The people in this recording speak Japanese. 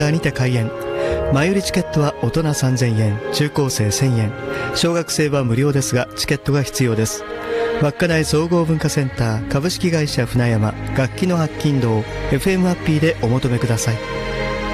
にて開演。前売りチケットは大人3000円、中高生1000円、小学生は無料ですがチケットが必要です。稚内総合文化センター株式会社船山楽器の白金堂 FM ハッピーでお求めください。